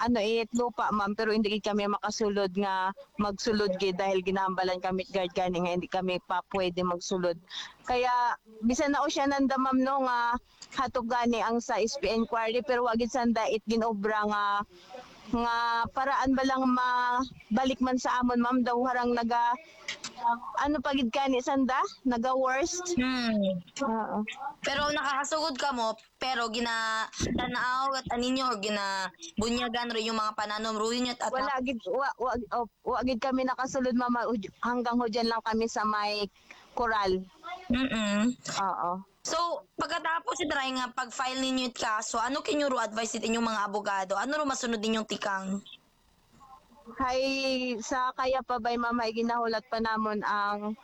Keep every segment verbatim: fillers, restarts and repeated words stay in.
ano it lupa ma'am pero hindi gid kami makasulod nga magsulod gid dahil ginahambalan kami guard gani nga hindi kami pa pwede magsulod. Kaya bisan na o siya nanda ma'am no nga hatog gani ang sa S P N quarry pero wa gid sanda it ginobra nga nga paraan ba lang mabalik man sa amon ma'am daw harang naga ano pagid kani sanda naga worst. Hmm. Oo. Pero nakakasugod ka mo, pero gina tanaw at aninyo or gina bunyagan rin yung mga pananom ruin at Wala gid wa, wa, o- wa gid kami nakasulod mama Ud- hanggang hodyan lang kami sa may koral. Mm. Oo. So, pagkatapos si Dray nga pag-file ninyo it kaso, ano kinyo ro advice it inyong mga abogado? Ano ro masunod ninyong tikang? Hay sa kaya pa bay mama ginahulat pa namon ang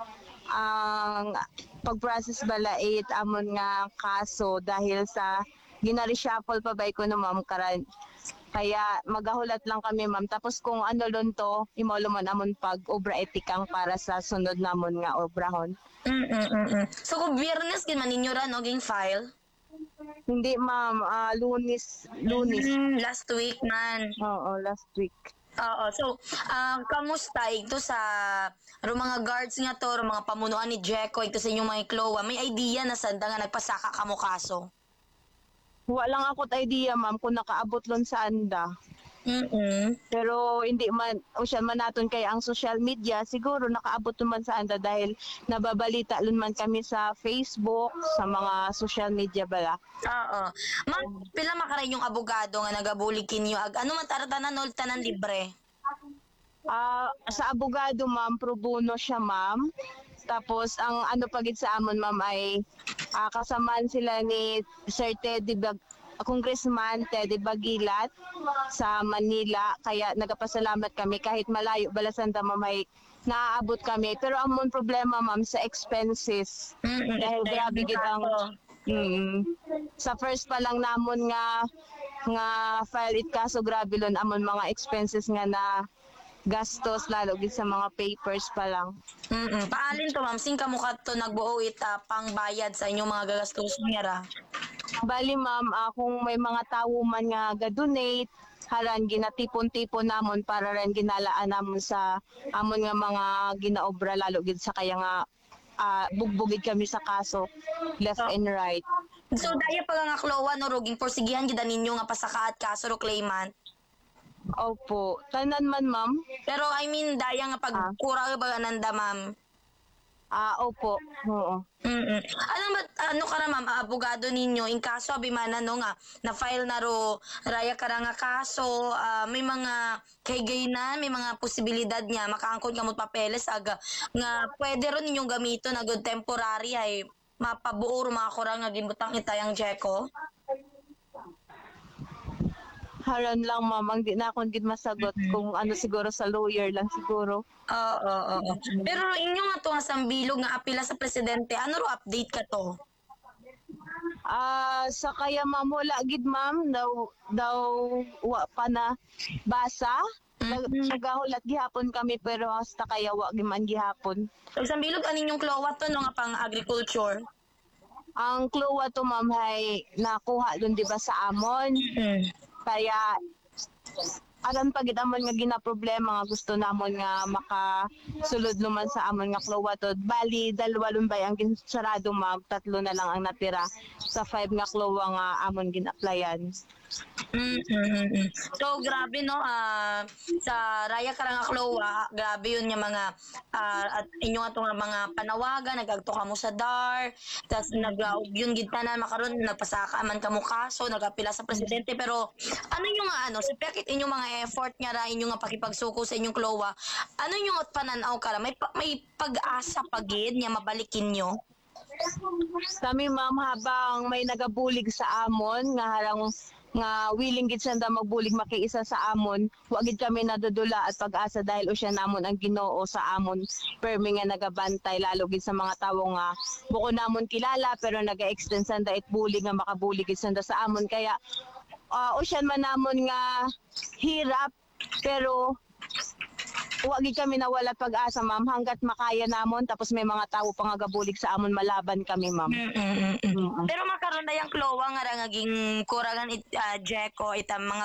ang pag-process bala it amon nga kaso dahil sa gina-reshuffle pa bay ko no ma'am karan kaya magahulat lang kami ma'am tapos kung ano lon to imolo man amon pag obra etikang para sa sunod namon nga obrahon. Mm, mm, mm, mm. So, kung biyernes gin man ninyo ra no ging file? Hindi ma'am, ah, lunis lunis. Mm, last week man. Oo, last week. Oo. So, ah, kamusta ito sa ro mga guards nga to, ro mga pamunuan ni Jeko ito sa inyong mga Iklowa, may idea na sanda nga nagpasaka kamo kaso? Wala lang akot idea ma'am kung nakaabot lon sa anda. Mm. Pero hindi man o siya man naton kay ang social media siguro nakaabot man sa anda dahil nababalita lun man kami sa Facebook, sa mga social media bala. Oo. Ma'am, pila makaray yung abogado nga nagabulig kinyo ag ano man taratanan ol tanan libre? Ah, sa abogado ma'am pro bono siya ma'am. Tapos ang ano pagid sa amon ma'am ay ah, kasamaan sila ni Sir Teddy Bag Congressman Teddy Bagilat sa Manila kaya nagapasalamat kami kahit malayo balasanda ma'am ay naaabot kami pero ang mon problema ma'am sa expenses Mm. dahil grabe gid ang mm, sa first pa lang namon nga nga file it kaso grabe lon amon mga expenses nga na gastos lalo gid sa mga papers pa lang. Mm. Paalin to ma'am, sing kamo kadto nagbuo it ah, pangbayad sa inyong mga gagastos niya ra. Bali ma'am, ah, kung may mga tawo man nga ga-donate, haran ginatipon-tipon namon para rin ginalaan namon sa amon nga mga ginaobra lalo gid sa kaya nga ah, bugbugid kami sa kaso left Oh. and right. So daya pa nga klowa no ruging porsigihan gid ninyo nga pasaka at kaso ro claimant. Opo, tanan man ma'am. Pero I mean daya nga Ah. pagkura ba nanda ma'am? Ah, opo. Oo. Mm. Alam ba ano ka ra ma'am, ah, abogado ninyo in kaso abimana no nga na file na ro raya ka ra nga kaso, ah, may mga kaygay na may mga posibilidad nga makaangkon ka mo papeles aga nga pwede ron ninyong gamito na good temporary ay mapabuo ro mga kurang nga gimbutang itayang Jeko. Haran lang ma'am, ang di na akong gid masagot kung ano siguro sa lawyer lang siguro. Oo, oo, oo. Pero inyo nga to nga sambilog nga apila sa presidente, ano ro update ka to? Ah, sa kaya ma'am wala gid ma'am daw daw wa pa na basa. Nag- Mhm. Nagahulat gihapon kami pero hasta kaya wa gi man gihapon. Sa sambilog anin yung klowa to no nga pang agriculture. Ang clue to ma'am ay nakuha dun di ba sa amon. Mm. Kaya alam pagid amon nga ginaproblema nga gusto namon nga makasulod naman sa amon nga clue to. Bali dalawa lumbay ang ginsarado ma'am, tatlo na lang ang natira sa five nga clue nga amon gin-applyan. Mm, mm, mm, mm. So grabe no ah, sa Raya Karanga Klowa, grabe yun yung mga ah, at inyo nga to nga mga panawagan, nagagto ka mo sa D A R, tas nag uh, yun gid tanan makaron nagpasaka man kamo kaso, nagapila sa presidente pero ano yung nga ano, sa pekit inyong mga effort nga ra inyo nga pakipagsuko sa inyong Klowa, ano yung at pananaw ka ra may pa- may pag-asa pagid nga mabalikin nyo? Kami ma'am habang may nagabulig sa amon nga harang nga willing gid sanda magbulig makiisa sa amon, wa gid kami nadudula at pag-asa dahil usya namon ang Ginoo sa amon permi nga nagabantay lalo gid sa mga tawo nga buko namon kilala pero naga-extend sanda it bulig nga makabulig gid sanda sa amon kaya uh, usyan man namon nga hirap pero wa gid kami nawala pag-asa ma'am hanggat makaya namon tapos may mga tawo pa nga gabulig sa amon malaban kami ma'am. Mm, mm, mm, mm. Pero makaroon na yung klowa nga ra nga ging kurangan it uh, Jeko itam mga